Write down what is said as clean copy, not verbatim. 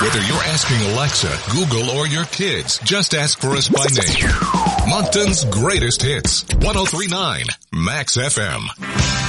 Whether you're asking Alexa, Google, or your kids, just ask for us by name. Moncton's greatest hits. 1039 Max FM.